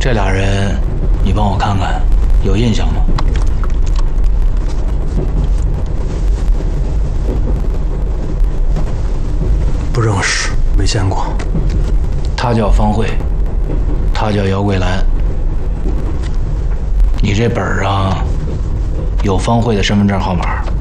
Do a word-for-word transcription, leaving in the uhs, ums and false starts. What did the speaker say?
这俩人，你帮我看看，有印象吗？ 不认识，没见过。 他叫方慧，他叫姚桂兰。你这本上有方慧的身份证号码。